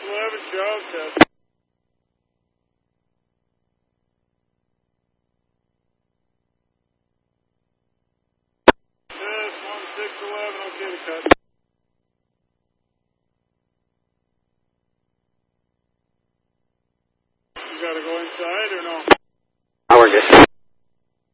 11, show, test. Test 1611, okay to cut. You gotta go inside or no? We're good.